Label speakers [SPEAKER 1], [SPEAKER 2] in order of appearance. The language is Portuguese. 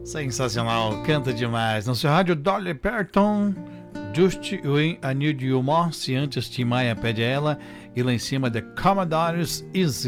[SPEAKER 1] Sensacional, canta demais. No seu rádio, Dolly Parton, Just When I Need You More, se antes Tim Maia pede ela, e lá em cima, The Commodores Easy.